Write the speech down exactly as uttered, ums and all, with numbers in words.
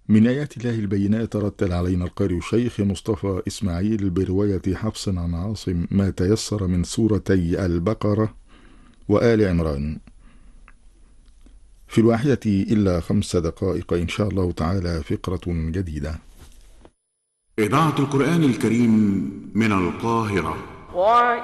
من آيات الله البينات رتل علينا القارئ الشيخ مصطفى إسماعيل برواية حفص عن عاصم ما تيسر من سورتي البقرة وآل عمران في الواحدة إلا خمس دقائق إن شاء الله تعالى فقرة جديدة. إذاعة القرآن الكريم من القاهرة.